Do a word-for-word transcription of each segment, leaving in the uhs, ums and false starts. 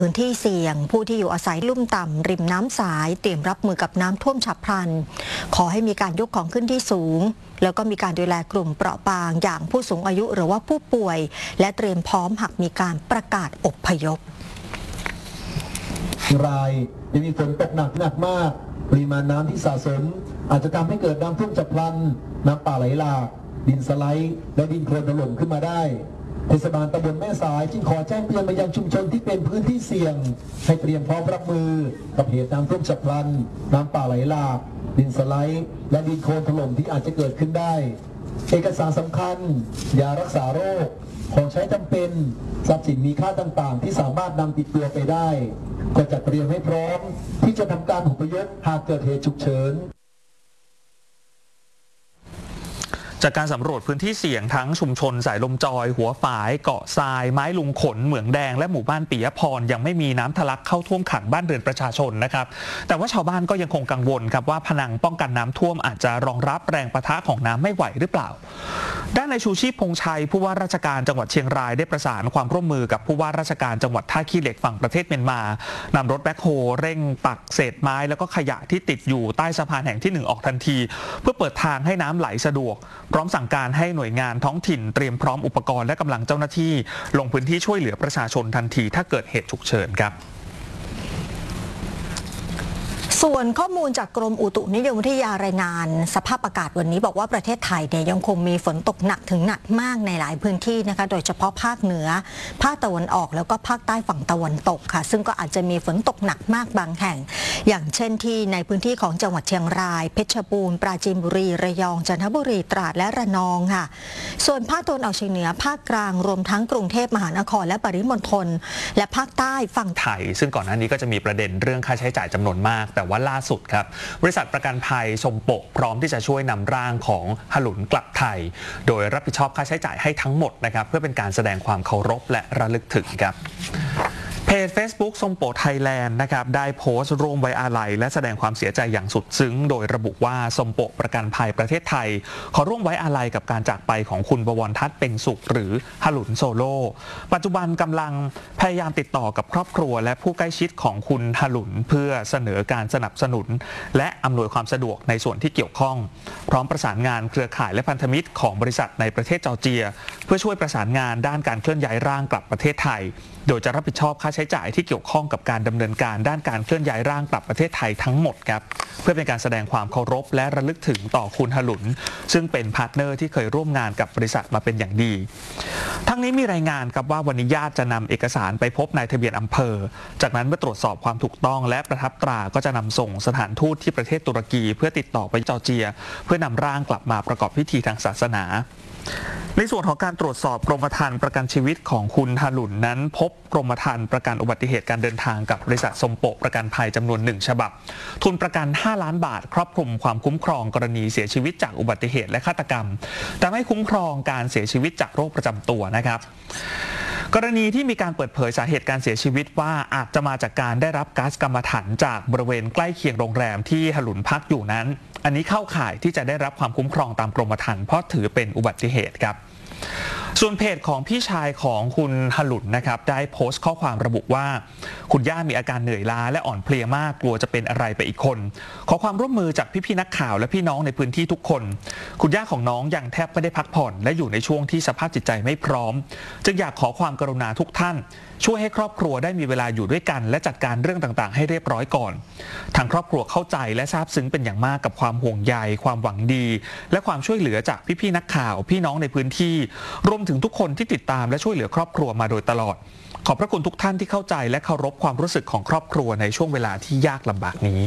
พื้นที่เสี่ยงผู้ที่อยู่อาศัยลุ่มต่ำริมน้ำสายเตรียมรับมือกับน้ำท่วมฉับพลันขอให้มีการยกของขึ้นที่สูงแล้วก็มีการดูแลกลุ่มเปราะบางอย่างผู้สูงอายุหรือว่าผู้ป่วยและเตรียมพร้อมหากมีการประกาศอพยพรายยังมีฝนตกหนักหนักมากปริมาณน้ำที่สะสมอาจจะทำให้เกิดน้ำท่วมฉับพลันน้ำป่าไหลหลากดินสไลด์และดินโคลนถล่มขึ้นมาได้เทศบาลตำบลแม่สายจึงขอแจ้งเตือนไปยังชุมชนที่เป็นพื้นที่เสี่ยงให้เตรียมพร้อมรับมือกับเหตุน้ำท่วมฉับพลันน้ำป่าไหลหลากดินสไลด์และดินโคลนถล่มที่อาจจะเกิดขึ้นได้เอกสารสำคัญยารักษาโรคของใช้จำเป็นทรัพย์สินมีค่าต่างๆที่สามารถนำติดตัวไปได้ก็จะเตรียมให้พร้อมที่จะทำการอพยพหากเกิดเหตุฉุกเฉินจากการสำรวจพื้นที่เสี่ยงทั้งชุมชนสายลมจอยหัวฝายเกาะทรายไม้ลุงขนเหมืองแดงและหมู่บ้านปิยพรยังไม่มีน้ำทะลักเข้าท่วมขังบ้านเรือนประชาชนนะครับแต่ว่าชาวบ้านก็ยังคงกังวลครับว่าผนังป้องกันน้ำท่วมอาจจะรองรับแรงปะทะของน้ำไม่ไหวหรือเปล่าด้านนายชูชีพพงษ์ชัยผู้ว่าราชการจังหวัดเชียงรายได้ประสานความร่วมมือกับผู้ว่าราชการจังหวัดท่าขี้เหล็กฝั่งประเทศเมียนมานำรถแบ็คโฮเร่งตักเศษไม้แล้วก็ขยะที่ติดอยู่ใต้สะพานแห่งที่หนึ่งออกทันทีเพื่อเปิดทางให้น้ำไหลสะดวกพร้อมสั่งการให้หน่วยงานท้องถิ่นเตรียมพร้อมอุปกรณ์และกำลังเจ้าหน้าที่ลงพื้นที่ช่วยเหลือประชาชนทันทีถ้าเกิดเหตุฉุกเฉินครับส่วนข้อมูลจากกรมอุตุนิยมวิทยารายงานสภาพอากาศวันนี้บอกว่าประเทศไทยเนี่ยยังคงมีฝนตกหนักถึงหนักมากในหลายพื้นที่นะคะโดยเฉพาะภาคเหนือภาคตะวันออกแล้วก็ภาคใต้ฝั่งตะวันตกค่ะซึ่งก็อาจจะมีฝนตกหนักมากบางแห่งอย่างเช่นที่ในพื้นที่ของจังหวัดเชียงรายเพชรบูรณ์ปราจีนบุรีระยองจันทบุรีตราดและระนองค่ะส่วนภาคตะวันออกเฉียงเหนือภาคกลางรวมทั้งกรุงเทพมหานครและปริมณฑลและภาคใต้ฝั่งไทยซึ่งก่อนหน้านี้ก็จะมีประเด็นเรื่องค่าใช้จ่ายจำนวนมากแต่ว่าล่าสุดครับบริษัทประกันภัยชมปกพร้อมที่จะช่วยนำร่างของหลุนกลับไทยโดยรับผิดชอบค่าใช้จ่ายให้ทั้งหมดนะครับเพื่อเป็นการแสดงความเคารพและระลึกถึงครับเพจ Facebook ชมโปไทยแลนด์นะครับได้โพสต์ร่วมไว้อาลัยและแสดงความเสียใจอย่างสุดซึ้งโดยระบุว่าชมโปประกันภัยประเทศไทยขอร่วมไว้อาลัยกับการจากไปของคุณบวรทัศน์เป็นสุขหรือหลุนโซโล่ปัจจุบันกำลังพยายามติดต่อกับครอบครัวและผู้ใกล้ชิดของคุณหลุนเพื่อเสนอการสนับสนุนและอำนวยความสะดวกในส่วนที่เกี่ยวข้องพร้อมประสานงานเครือข่ายและพันธมิตรของบริษัทในประเทศจอร์เจียเพื่อช่วยประสานงานด้านการเคลื่อนย้ายร่างกลับประเทศไทยโดยจะรับผิดชอบค่าใช้จ่ายที่เกี่ยวข้องกับการดำเนินการด้านการเคลื่อนย้ายร่างกลับประเทศไทยทั้งหมดครับเพื่อเป็นการแสดงความเคารพและระลึกถึงต่อคุณหลุนซึ่งเป็นพาร์ทเนอร์ที่เคยร่วมงานกับบริษัทมาเป็นอย่างดีทั้งนี้มีรายงานครับว่าวันนี้ญาติจะนำเอกสารไปพบนายทะเบียนอำเภอจากนั้นเมื่อตรวจสอบความถูกต้องและประทับตราก็จะนำส่งสถานทูตที่ประเทศตุรกีเพื่อติดต่อไปจอร์เจียเพื่อนำร่างกลับมาประกอบพิธีทางศาสนาในส่วนของการตรวจสอบกรมธรรม์ประกันชีวิตของคุณหลุนนั้นพบกรมธรรม์ประกันอุบัติเหตุการเดินทางกับบริษัทสมโปประกันภัยจำนวนหนึ่งฉบับทุนประกันห้าล้านบาทครอบคลุมความคุ้มครองกรณีเสียชีวิตจากอุบัติเหตุและฆาตกรรมแต่ไม่คุ้มครองการเสียชีวิตจากโรคประจำตัวนะครับกรณีที่มีการเปิดเผยสาเหตุการเสียชีวิตว่าอาจจะมาจากการได้รับก๊าซกัมมันถันจากบริเวณใกล้เคียงโรงแรมที่หลุนพักอยู่นั้นอันนี้เข้าข่ายที่จะได้รับความคุ้มครองตามกรมธรรม์เพราะถือเป็นอุบัติเหตุครับส่วนเพจของพี่ชายของคุณหลุนนะครับได้โพสต์ข้อความระบุว่าคุณย่ามีอาการเหนื่อยล้าและอ่อนเพลียมากกลัวจะเป็นอะไรไปอีกคนขอความร่วมมือจากพี่ๆนักข่าวและพี่น้องในพื้นที่ทุกคนคุณย่าของน้องยังแทบไม่ได้พักผ่อนและอยู่ในช่วงที่สภาพจิตใจไม่พร้อมจึงอยากขอความกรุณาทุกท่านช่วยให้ครอบครัวได้มีเวลาอยู่ด้วยกันและจัดการเรื่องต่างๆให้เรียบร้อยก่อนทางครอบครัวเข้าใจและซาบซึ้งเป็นอย่างมากกับความห่วงใยความหวังดีและความช่วยเหลือจากพี่ๆนักข่าวพี่น้องในพื้นที่รวมถึงทุกคนที่ติดตามและช่วยเหลือครอบครัวมาโดยตลอดขอบพระคุณทุกท่านที่เข้าใจและเคารพความรู้สึกของครอบครัวในช่วงเวลาที่ยากลำบากนี้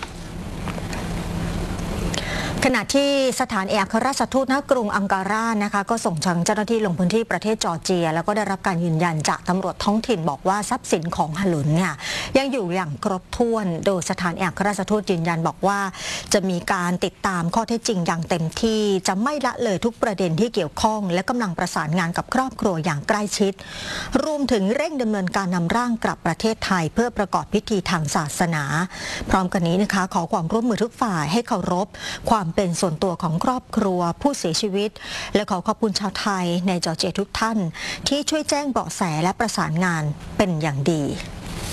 ขณะที่สถานเอกอัครราชทูตณกรุงอังการานะคะก็ส่งเจ้าหน้าที่ลงพื้นที่ประเทศจอร์เจียแล้วก็ได้รับการยืนยันจากตำรวจท้องถิ่นบอกว่าทรัพย์สินของหลุนเนี่ยยังอยู่อย่างครบถ้วนโดยสถานเอกอัครราชทูตยืนยันบอกว่าจะมีการติดตามข้อเท็จจริงอย่างเต็มที่จะไม่ละเลยทุกประเด็นที่เกี่ยวข้องและกำลังประสานงานกับครอบครัวอย่างใกล้ชิดรวมถึงเร่งดำเนินการนำร่างกลับประเทศไทยเพื่อประกอบพิธีทางศาสนาพร้อมกันนี้นะคะขอความร่วมมือทุกฝ่ายให้เคารพความเป็นส่วนตัวของครอบครัวผู้เสียชีวิตและขอขอบคุณชาวไทยในจอร์เจียทุกท่านที่ช่วยแจ้งเบาะแสและประสานงานเป็นอย่างดี